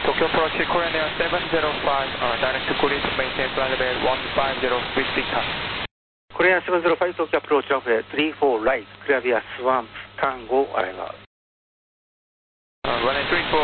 Tokyo approach Korean Air 705, direct to Korea to maintain flight level 150 with data. Korean 705 Tokyo approach runway 34 right, clear via swamp, tango, arrival. Runway 34.